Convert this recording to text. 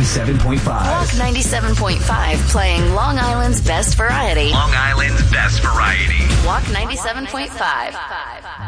97.5. Walk 97.5, playing Long Island's best variety. Long Island's best variety. Walk 97.5.